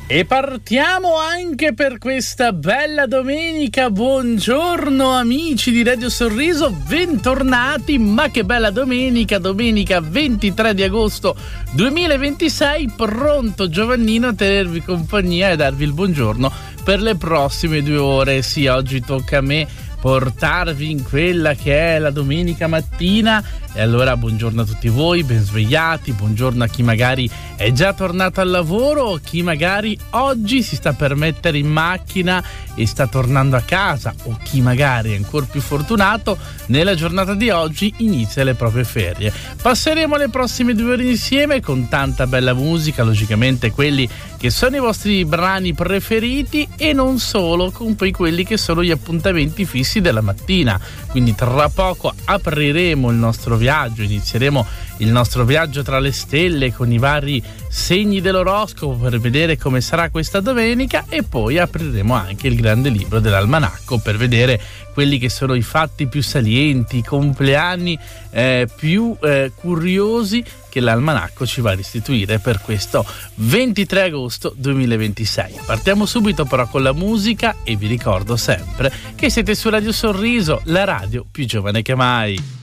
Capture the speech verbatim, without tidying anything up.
E partiamo anche per questa bella domenica. Buongiorno amici di Radio Sorriso, bentornati. Ma che bella domenica, domenica ventitré di agosto duemilaventisei. Pronto Giovannino a tenervi compagnia e darvi il buongiorno per le prossime due ore. Sì, oggi tocca a me portarvi in quella che è la domenica mattina. E allora buongiorno a tutti voi, ben svegliati, buongiorno a chi magari è già tornato al lavoro o chi magari oggi si sta per mettere in macchina e sta tornando a casa, o chi magari è ancora più fortunato nella giornata di oggi inizia le proprie ferie. Passeremo le prossime due ore insieme con tanta bella musica, logicamente quelli che sono i vostri brani preferiti e non solo, con poi quelli che sono gli appuntamenti fissi della mattina. Quindi tra poco apriremo il nostro viaggio, inizieremo il nostro viaggio tra le stelle con i vari segni dell'oroscopo per vedere come sarà questa domenica, e poi apriremo anche il grande libro dell'almanacco per vedere quelli che sono i fatti più salienti, i compleanni eh, più eh, curiosi che l'almanacco ci va a restituire per questo ventitré agosto duemilaventisei. Partiamo subito però con la musica e vi ricordo sempre che siete su Radio Sorriso, la radio più giovane che mai.